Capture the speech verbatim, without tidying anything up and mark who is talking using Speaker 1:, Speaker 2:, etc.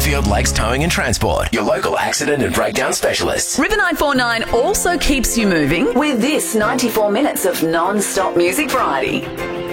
Speaker 1: Whitfield Lakes Towing and Transport, your local accident and breakdown specialists.
Speaker 2: River nine four nine also keeps you moving with this ninety-four minutes of non-stop music variety.